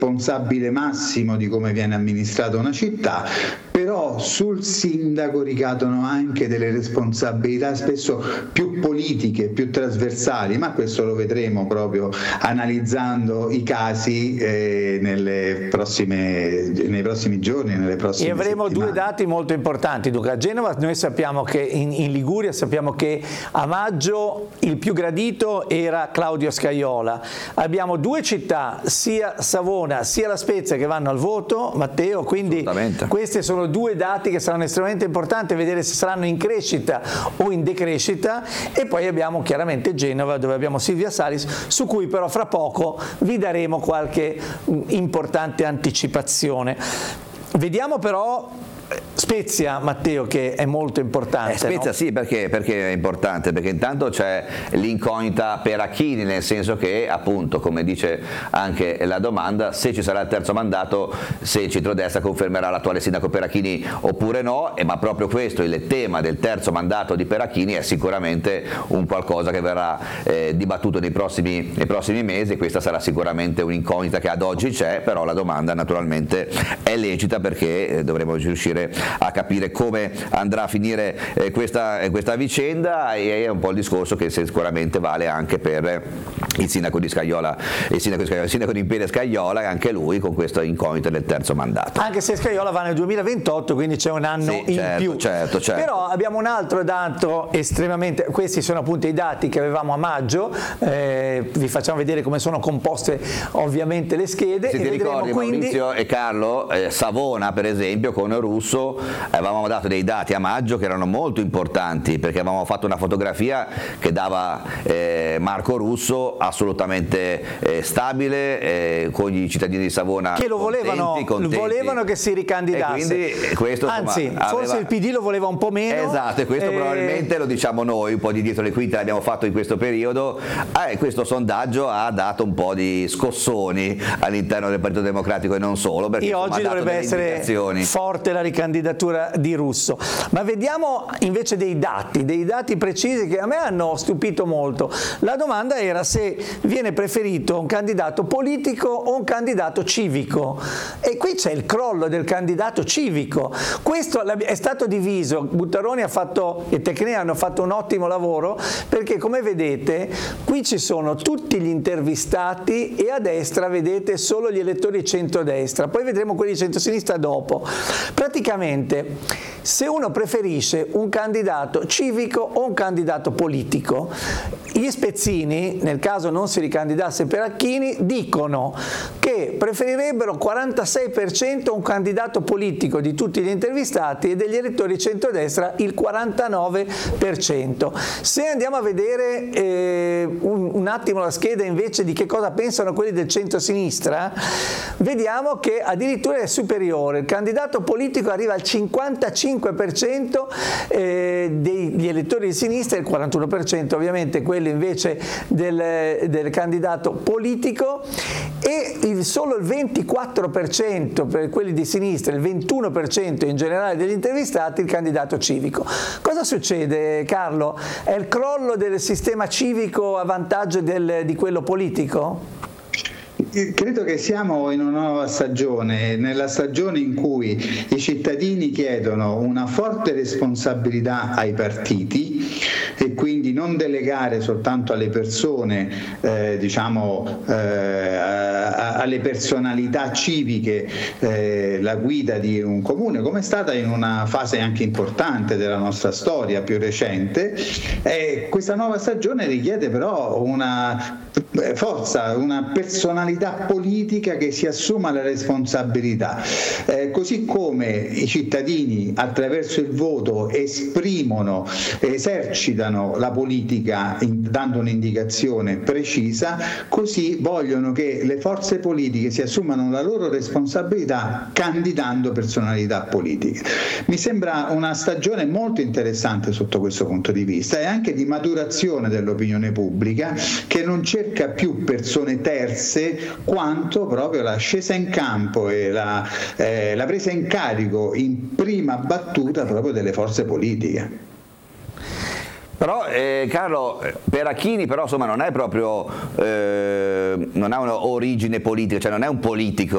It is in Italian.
responsabile massimo di come viene amministrata una città, però sul sindaco ricadono anche delle responsabilità spesso più politiche, più trasversali, ma questo lo vedremo proprio analizzando i casi nei prossimi giorni, nelle prossime e avremo settimane. Due dati molto importanti, Duca. A Genova noi sappiamo che in Liguria sappiamo che a maggio il più gradito era Claudio Scajola. Abbiamo due città, sia Savona sia La Spezia, che vanno al voto, Matteo, quindi questi sono due dati che saranno estremamente importanti, vedere se saranno in crescita o in decrescita. E poi abbiamo chiaramente Genova, dove abbiamo Silvia Salis, su cui però fra poco vi daremo qualche importante anticipazione. Vediamo però Spezia, Matteo, che è molto importante. Spezia, no? Sì, perché è importante? Perché intanto c'è l'incognita Perachini, nel senso che, appunto, come dice anche la domanda, se ci sarà il terzo mandato, se il centrodestra confermerà l'attuale sindaco Perachini oppure no, ma proprio questo, il tema del terzo mandato di Perachini, è sicuramente un qualcosa che verrà dibattuto nei prossimi mesi. Questa sarà sicuramente un'incognita che ad oggi c'è, però la domanda naturalmente è lecita, perché dovremo riuscire a capire come andrà a finire questa vicenda, e è un po' il discorso che sicuramente vale anche per il sindaco di Scajola, il sindaco di Imperia Scajola, anche lui con questa incognita del terzo mandato. Anche se Scajola va nel 2028, quindi c'è un anno in più. Certo. Però abbiamo un altro dato estremamente, questi sono appunto i dati che avevamo a maggio, vi facciamo vedere come sono composte ovviamente le schede. Se ti ricordi, quindi, Maurizio e Carlo, Savona per esempio con Russo avevamo dato dei dati a maggio che erano molto importanti, perché avevamo fatto una fotografia che dava Marco Russo assolutamente stabile, con i cittadini di Savona che lo volevano che si ricandidasse, e quindi questo, anzi forse il PD lo voleva un po' meno, esatto, e questo probabilmente lo diciamo noi un po' di dietro le quinte, l'abbiamo fatto in questo periodo, questo sondaggio ha dato un po' di scossoni all'interno del Partito Democratico, e non solo, perché oggi dovrebbe essere forte la ricandidatura di Russo. Ma vediamo invece dei dati precisi che a me hanno stupito molto. La domanda era se viene preferito un candidato politico o un candidato civico, e qui c'è il crollo del candidato civico. Questo è stato diviso, Buttaroni e Tecnè hanno fatto un ottimo lavoro, perché come vedete qui ci sono tutti gli intervistati e a destra vedete solo gli elettori centrodestra, poi vedremo quelli di centrosinistra dopo. Praticamente, se uno preferisce un candidato civico o un candidato politico, gli spezzini, nel caso non si ricandidasse Perachini, dicono che preferirebbero 46% un candidato politico di tutti gli intervistati, e degli elettori centrodestra il 49%. Se andiamo a vedere un attimo la scheda invece di che cosa pensano quelli del centro-sinistra, vediamo che addirittura è superiore. Il candidato politico arriva al 55% degli elettori di sinistra, e il 41% ovviamente quelli invece del candidato politico, e solo il 24% per quelli di sinistra, il 21% in generale degli intervistati il candidato civico. Cosa succede, Carlo? È il crollo del sistema civico a vantaggio di quello politico? Credo che siamo in una nuova stagione, nella stagione in cui i cittadini chiedono una forte responsabilità ai partiti, e quindi non delegare soltanto alle persone, alle personalità civiche la guida di un comune, come è stata in una fase anche importante della nostra storia più recente. Questa nuova stagione richiede però una forza, una personalità politica che si assuma la responsabilità, così come i cittadini attraverso il voto esercitano la politica dando un'indicazione precisa, così vogliono che le forze politiche si assumano la loro responsabilità candidando personalità politiche. Mi sembra una stagione molto interessante sotto questo punto di vista, e anche di maturazione dell'opinione pubblica, che non cerca più persone terze quanto proprio la scesa in campo e la presa in carico in prima battuta proprio delle forze politiche. Però Carlo, Perachini però insomma non è proprio non ha un'origine politica, cioè non è un politico,